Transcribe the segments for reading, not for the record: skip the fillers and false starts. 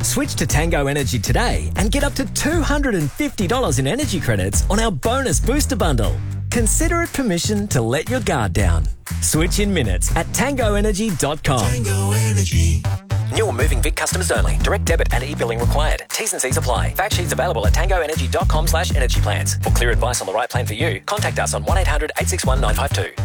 Switch to Tango Energy today and get up to $250 in energy credits on our bonus booster bundle. Consider it permission to let your guard down. Switch in minutes at tangoenergy.com. Tango Energy. New or moving Vic customers only. Direct debit and e-billing required. T's and C's apply. Fact sheets available at tangoenergy.com/energy plans. For clear advice on the right plan for you, contact us on 1800 861 952.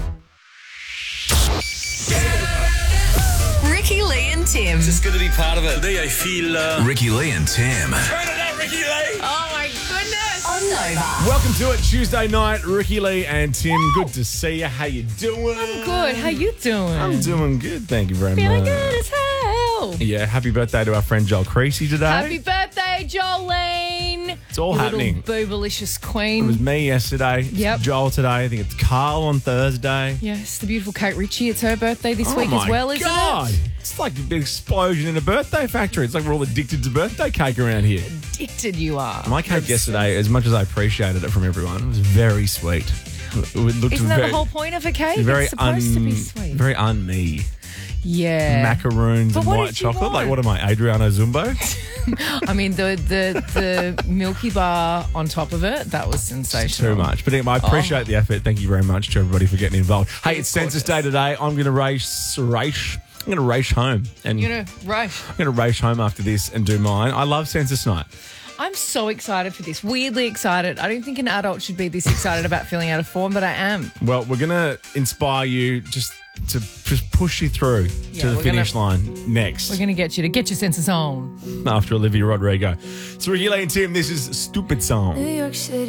Ricky, Lee and Tim. Just good to be part of it. Today I feel... Ricky Lee and Tim. Turn it up, Ricky Lee! Oh my goodness. On Nova. Welcome to it, Tuesday night. Ricky Lee and Tim. Good to see you. How you doing? I'm good. How you doing? I'm doing good. Thank you very Feeling much. good as hell. Yeah, happy birthday to our friend Joel Creasy today. Happy birthday, Jolene. It's all You happening. Little boobalicious It queen. was me yesterday. Yep. It's Joel today. I think it's Carl on Thursday. Yes, the beautiful Kate Ritchie. It's her birthday this Oh week my as well, isn't God. it? It's like a big explosion in a birthday factory. It's like we're all addicted to birthday cake around here. Addicted you are. My cake yesterday, as much as I appreciated it from everyone, it was very sweet. It looked Isn't that very, the whole point of a cake? very It's supposed to be sweet. Very un-me. Yeah. Macaroons But and what white did you chocolate. want? Like, what am I, Adriano Zumbo? I mean, the Milky Bar on top of it, that was sensational. Too much. But anyway, I appreciate the effort. Thank you very much to everybody for getting involved. Hey, it's Census Day today. I'm going to race home. And You know, right. I'm going to race home after this and do mine. I love Census Night. I'm so excited for this. Weirdly excited. I don't think an adult should be this excited about filling out a form, but I am. Well, we're going to inspire you to push you through to the we're finish line next We're going to get you to get your census on. after Olivia Rodrigo. So, Ricky Lee and Tim, this is Stupid Song. New York City.